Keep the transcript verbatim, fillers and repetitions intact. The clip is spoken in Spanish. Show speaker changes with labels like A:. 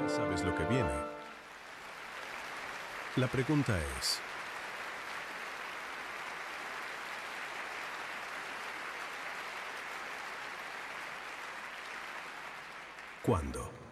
A: sabes lo que viene. La pregunta es, ¿cuándo?